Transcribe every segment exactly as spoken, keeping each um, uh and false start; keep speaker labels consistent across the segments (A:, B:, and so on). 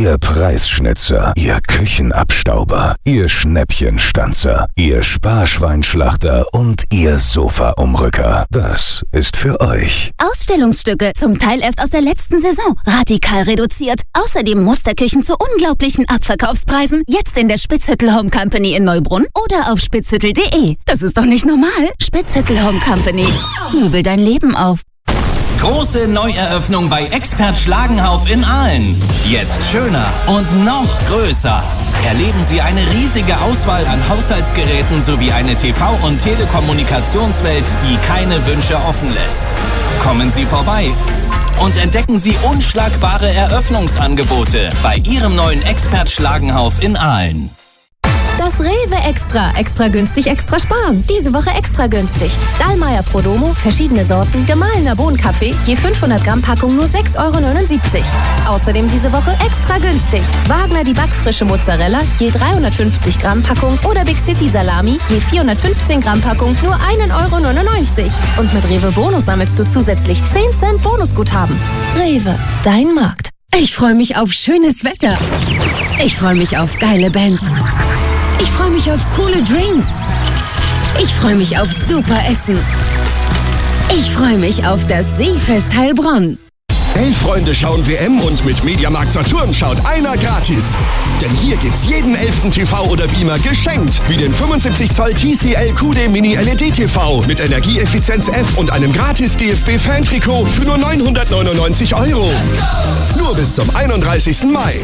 A: Ihr Preisschnitzer, Ihr Küchenabstauber, Ihr Schnäppchenstanzer, Ihr Sparschweinschlachter und Ihr Sofaumrücker. Das ist für euch.
B: Ausstellungsstücke, zum Teil erst aus der letzten Saison. Radikal reduziert. Außerdem Musterküchen zu unglaublichen Abverkaufspreisen. Jetzt in der Spitzhüttel Home Company in Neubrunn oder auf spitzhüttel punkt de. Das ist doch nicht normal. Spitzhüttel Home Company. Möbel dein Leben auf.
C: Große Neueröffnung bei Expert Schlagenhauf in Aalen. Jetzt schöner und noch größer. Erleben Sie eine riesige Auswahl an Haushaltsgeräten sowie eine T V- und Telekommunikationswelt, die keine Wünsche offen lässt. Kommen Sie vorbei und entdecken Sie unschlagbare Eröffnungsangebote bei Ihrem neuen Expert Schlagenhauf in Aalen.
D: Das Rewe Extra. Extra günstig, extra sparen. Diese Woche extra günstig. Dallmayr Prodomo, verschiedene Sorten, gemahlener Bohnenkaffee, je fünfhundert Gramm Packung nur sechs Euro neunundsiebzig. Außerdem diese Woche extra günstig. Wagner die backfrische Mozzarella, je dreihundertfünfzig Gramm Packung oder Big City Salami, je vierhundertfünfzehn Gramm Packung nur ein Euro neunundneunzig. Und mit Rewe Bonus sammelst du zusätzlich zehn Cent Bonusguthaben. Rewe, dein Markt.
E: Ich freue mich auf schönes Wetter. Ich freue mich auf geile Bands. Ich freue mich auf coole Drinks. Ich freue mich auf super Essen. Ich freue mich auf das Seefest Heilbronn.
F: Elf Freunde schauen W M und mit Mediamarkt Saturn schaut einer gratis. Denn hier gibt's jeden elften T V oder Beamer geschenkt. Wie den fünfundsiebzig Zoll T C L Q D Mini L E D T V mit Energieeffizienz F und einem gratis D F B-Fan-Trikot für nur neunhundertneunundneunzig Euro. Nur bis zum einunddreißigsten Mai.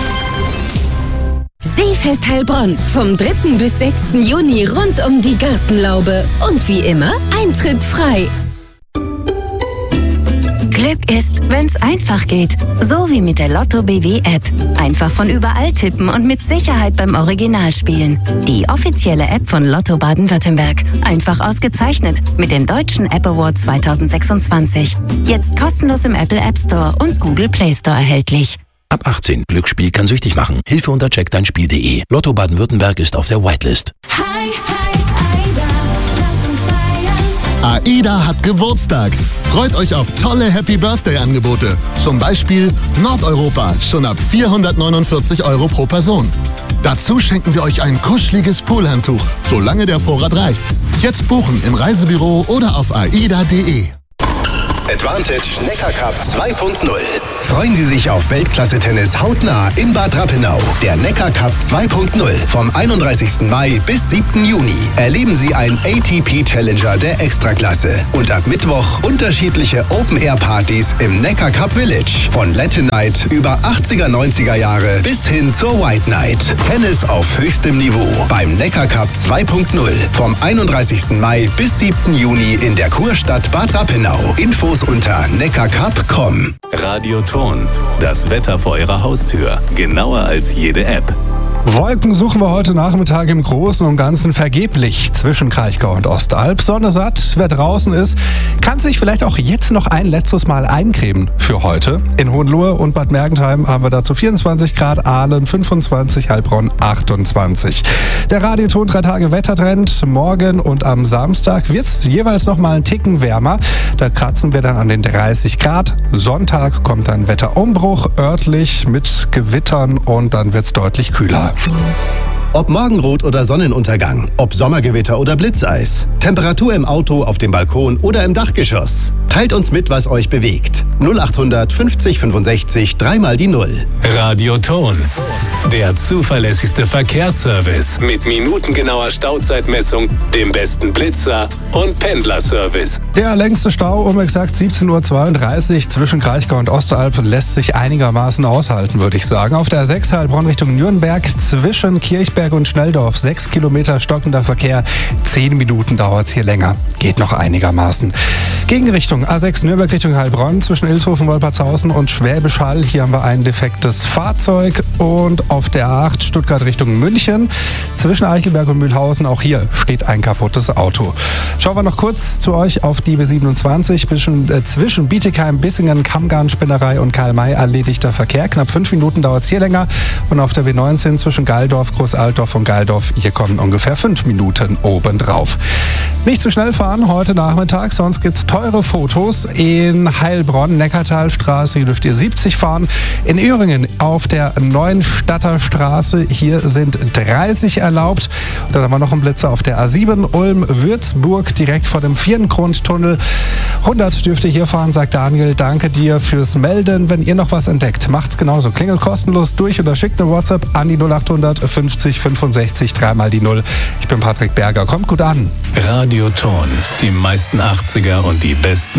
E: Seefest Heilbronn vom dritten bis sechsten Juni rund um die Gartenlaube. Und wie immer, Eintritt frei.
B: Glück ist, wenn's einfach geht. So wie mit der Lotto B W App. Einfach von überall tippen und mit Sicherheit beim Original spielen. Die offizielle App von Lotto Baden-Württemberg. Einfach ausgezeichnet mit dem Deutschen App Award zweitausendsechsundzwanzig. Jetzt kostenlos im Apple App Store und Google Play Store erhältlich.
G: Ab achtzehn. Glücksspiel kann süchtig machen. Hilfe unter check dein Spiel punkt de. Lotto Baden-Württemberg ist auf der Whitelist.
H: Hi, hi, AIDA, lass uns feiern.
I: AIDA hat Geburtstag. Freut euch auf tolle Happy Birthday-Angebote. Zum Beispiel Nordeuropa, schon ab vierhundertneunundvierzig Euro pro Person. Dazu schenken wir euch ein kuscheliges Poolhandtuch, solange der Vorrat reicht. Jetzt buchen im Reisebüro oder auf aida punkt de.
F: Advantage Neckar Cup zwei Punkt null. Freuen Sie sich auf Weltklasse-Tennis hautnah in Bad Rappenau. Der Neckar Cup zwei Punkt null vom einunddreißigsten Mai bis siebten Juni. Erleben Sie einen A T P-Challenger der Extraklasse. Und ab Mittwoch unterschiedliche Open-Air-Partys im Neckar Cup Village. Von Latin Night über achtziger, neunziger Jahre bis hin zur White Night. Tennis auf höchstem Niveau beim Neckar Cup zwei Punkt null vom einunddreißigsten Mai bis siebten Juni in der Kurstadt Bad Rappenau. Infos unter neckarcup punkt com.
J: Radioton, das Wetter vor Ihrer Haustür. Genauer als jede App.
K: Wolken suchen wir heute Nachmittag im Großen und Ganzen vergeblich zwischen Kraichgau und Ostalb. Sonne satt, wer draußen ist, kann sich vielleicht auch jetzt noch ein letztes Mal eincremen für heute. In Hohenlohe und Bad Mergentheim haben wir dazu vierundzwanzig Grad, Aalen fünfundzwanzig, Heilbronn achtundzwanzig. Der Radioton drei Tage Wettertrend. Morgen und am Samstag wird es jeweils noch mal einen Ticken wärmer. Da kratzen wir dann an den dreißig Grad. Sonntag kommt dann Wetterumbruch, örtlich mit Gewittern und dann wird es deutlich kühler.
F: Ob Morgenrot oder Sonnenuntergang, ob Sommergewitter oder Blitzeis, Temperatur im Auto, auf dem Balkon oder im Dachgeschoss. Teilt uns mit, was euch bewegt. null achthundert fünfzig fünfundsechzig, dreimal die Null.
J: Radioton, der zuverlässigste Verkehrsservice mit minutengenauer Stauzeitmessung, dem besten Blitzer und Pendlerservice.
K: Der längste Stau um exakt siebzehn Uhr zweiunddreißig zwischen Kraichgau und Ostalb lässt sich einigermaßen aushalten, würde ich sagen. Auf der sechs Heilbronn Richtung Nürnberg zwischen Kirchberg und Schnelldorf sechs Kilometer stockender Verkehr. zehn Minuten dauert es hier länger. Geht noch einigermaßen. Gegenrichtung A sechs Nürnberg Richtung Heilbronn zwischen Ilshofen, Wolpertshausen und Schwäbisch Hall. Hier haben wir ein defektes Fahrzeug. Und auf der A acht Stuttgart Richtung München zwischen Eichelberg und Mühlhausen. Auch hier steht ein kaputtes Auto. Schauen Schauen wir noch kurz zu euch auf die B siebenundzwanzig. Bisschen, äh, zwischen Bietigheim, Bissingen, Kammgarn, Spinnerei und Karl-May erledigter Verkehr. Knapp fünf Minuten dauert es hier länger. Und auf der B neunzehn zwischen Galdorf, Großaltdorf und Galdorf, hier kommen ungefähr fünf Minuten obendrauf. Nicht zu schnell fahren heute Nachmittag, sonst gibt es teure Fotos. In Heilbronn, Neckartalstraße, hier dürft ihr siebzig fahren. In Öhringen auf der Neuenstadter Straße, hier sind dreißig erlaubt. Dann haben wir noch einen Blitzer auf der A sieben, Ulm-Würzburg, direkt vor dem Vierengrundtunnel. hundert dürft ihr hier fahren, sagt Daniel. Danke dir fürs Melden. Wenn ihr noch was entdeckt, macht's genauso. Klingelt kostenlos durch oder schickt eine WhatsApp an die null acht hundert fünfzig fünfundsechzig, dreimal die null. Ich bin Patrick Berger. Kommt gut an.
J: Radioton. Die meisten achtziger und die besten